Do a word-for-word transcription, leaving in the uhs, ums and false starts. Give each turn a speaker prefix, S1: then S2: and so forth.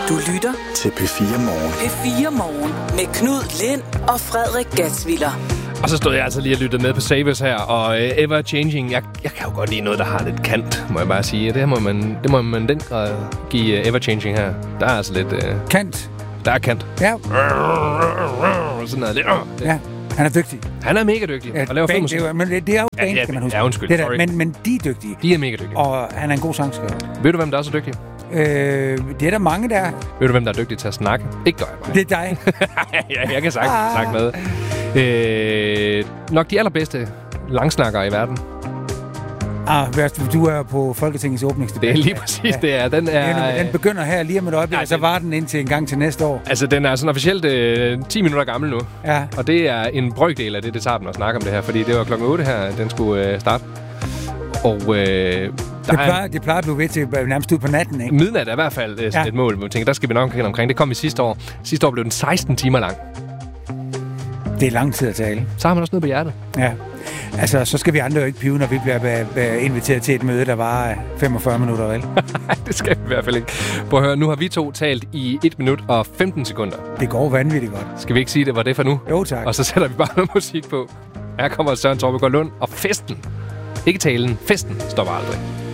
S1: Du lytter
S2: til P fire Morgen.
S1: P fire Morgen med Knud Lind og Frederik Gatsviller.
S3: Og så stod jeg altså lige og lyttede med på Savers her, og uh, Ever Changing. Jeg, jeg kan jo godt lide noget, der har lidt kant, må jeg bare sige. Det her må man, det må man den grad give uh, Ever Changing her. Der er altså lidt... Uh,
S4: kant?
S3: Der er kant.
S4: Ja.
S3: Sådan noget lidt... Uh,
S4: ja, han er dygtig.
S3: Han er mega dygtig
S4: ja,
S3: og laver
S4: band, det er, men det er jo band,
S3: ja,
S4: kan man huske.
S3: Ja, undskyld.
S4: Det der, men, men de er dygtige.
S3: De er mega dygtige.
S4: Og han er en god sangskriver.
S3: Ved du, hvem der er så dygtig?
S4: Øh, det er der mange, der.
S3: Ved du, hvem der er dygtig til at snakke? Ikke gør jeg bare.
S4: Det er dig.
S3: ja, jeg kan sagtens ah. snakke med. Øh, nok de allerbedste langsnakkere i verden.
S4: Ah, du er på Folketingets åbningsdebat.
S3: Det er lige præcis ja. det er. Den, er,
S4: den begynder her lige om et øjeblik, ja, og så var den indtil en gang til næste år.
S3: Altså, den er sådan officielt øh, ti minutter gammel nu.
S4: Ja.
S3: Og det er en brøkdel af det, det tager den at snakke om det her. Fordi det var klokken otte her, den skulle øh, starte. Og øh,
S4: det, plejer, det plejer at blive ved til nærmest ud på natten, ikke?
S3: Midnat er i hvert fald øh, ja. et mål. Jeg tænker, der skal vi nok omkring. Det kom vi sidste år. Sidste år blev den seksten timer lang.
S4: Det er lang tid at tale.
S3: Så har man også noget på hjertet.
S4: Ja. Altså, så skal vi andre jo ikke pive, når vi bliver inviteret til et møde, der var femogfyrre minutter, vel?
S3: Det skal vi i hvert fald ikke. Prøv at høre, nu har vi to talt i et minut og femten sekunder.
S4: Det går vanvittigt godt.
S3: Skal vi ikke sige, det var det for nu?
S4: Jo, tak.
S3: Og så sætter vi bare noget musik på. Her kommer Søren Torbegaard Lund og festen. Ikke talen, festen stopper aldrig.